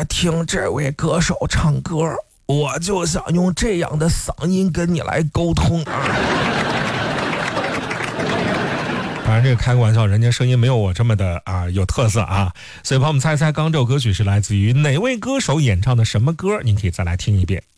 听这位歌手唱歌，我就想用这样的嗓音跟你来沟通啊。 当然这个开个玩笑，人家声音没有我这么的有特色啊。所以朋友们猜猜刚这首歌曲是来自于哪位歌手演唱的什么歌？您可以再来听一遍。